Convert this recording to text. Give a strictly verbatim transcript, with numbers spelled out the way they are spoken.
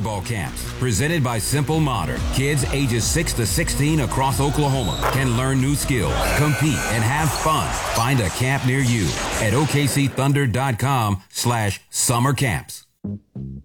basketball camps presented by Simple Modern. Kids ages six to sixteen across Oklahoma can learn new skills, compete, and have fun. Find a camp near you at O K C Thunder dot com slash summer camps.